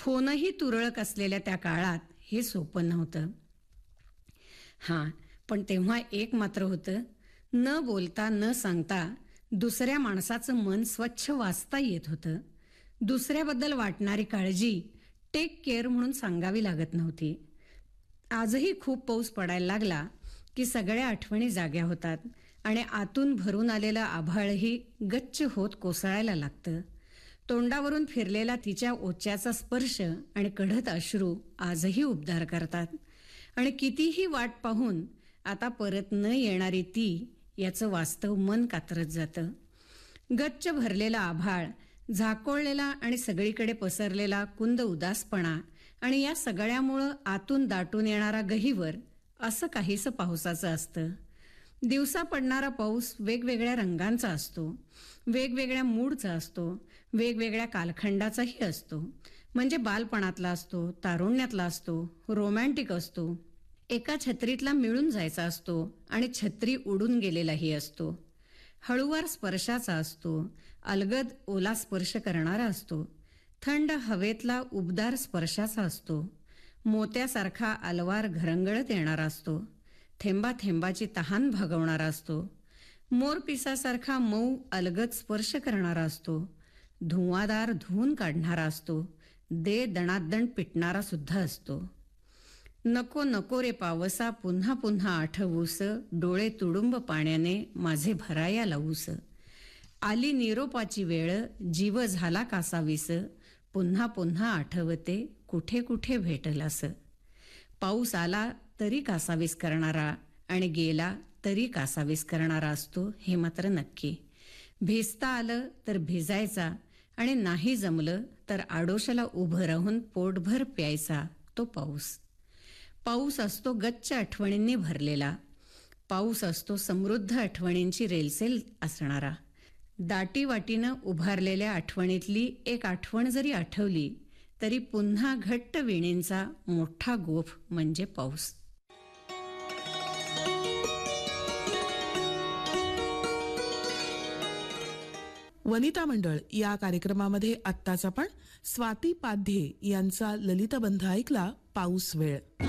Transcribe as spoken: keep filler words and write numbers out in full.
फोनही तुरळक असलेल्या त्या काळात हे सोपं नव्हतं. हां, पण तेव्हा एक मात्र होतं, न बोलता न सांगता दुसऱ्या माणसाचं मन स्वच्छ वाचता येत होतं. दुसऱ्याबद्दल वाटणारी काळजी टेक केअर म्हणून सांगावी लागत नव्हती. आजही खूप पाऊस पडायला लागला की सगळ्या आठवणी जाग्या होतात आणि आतून भरून आलेलं आभाळही गच्च होत कोसळायला लागतं. तोंडावरून फिरलेला तिच्या ओच्याचा स्पर्श आणि कढत अश्रू आजही उबदार करतात. आणि कितीही वाट पाहून आता परत न येणारी ती याचं वास्तव मन कातरत जातं. गच्च भरलेला आभाळ, झाकोळलेला आणि सगळीकडे पसरलेला कुंद उदासपणा आणि या सगळ्यामुळं आतून दाटून येणारा गहिवर असं काहीसं पावसाचं असतं. दिवसा पडणारा पाऊस वेगवेगळ्या रंगांचा असतो, वेगवेगळ्या मूडचा असतो, वेगवेगळ्या कालखंडाचाही असतो. म्हणजे बालपणातला असतो, तारुण्यातला असतो, रोमॅन्टिक असतो, एका छत्रीतला मिळून जायचा असतो आणि छत्री उडून गेलेलाही असतो. हळुवार स्पर्शाचा असतो, अलगद ओला स्पर्श करणारा असतो, थंड हवेतला उबदार स्पर्शाचा असतो, मोत्यासारखा अलवार घरंगळत येणारा असतो, थेंबा थेंबाची तहान भागवणारा असतो, मोरपिसासारखा मऊ अलगद स्पर्श करणारा असतो, धुवादार धुवून काढणारा असतो, दे दणादण पिटणारा सुद्धा असतो. नको नको रे पावसा पुन्हा पुन्हा आठवूस, डोळे तुडुंब पाण्याने माझे भराया लावूस. आली निरोपाची वेळ, जीव झाला कासावीस, पुन्हा पुन्हा आठवते कुठे कुठे भेटलास. पाऊस आला तरी कासावीस करणारा आणि गेला तरी कासावीस करणारा असतो हे मात्र नक्की. भिजता आलं तर भिजायचा आणि नाही जमलं तर आडोशाला उभं राहून पोटभर प्यायचा तो पाऊस. पाऊस असतो गच्च आठवणींनी भरलेला. पाऊस असतो समृद्ध आठवणींची रेलसेल असणारा. दाटीवाटीनं उभारलेल्या आठवणीतली एक आठवण जरी आठवली तरी पुन्हा घट्ट विणींचा मोठा गोफ म्हणजे पाऊस. वनिता मंडळ या कार्यक्रमामध्ये आत्ताच आपण स्वाती पाध्ये यांचा ललितबंध ऐकला, पाऊस वेळ.